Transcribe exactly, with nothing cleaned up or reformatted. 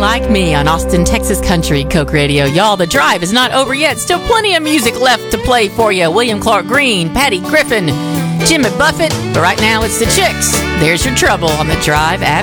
Like Me on Austin, Texas Country Coke Radio. Y'all, the drive is not over yet. Still plenty of music left to play for you. William Clark Green, Patty Griffin, Jimmy Buffett. But right now, it's the Chicks. There's Your Trouble on the Drive at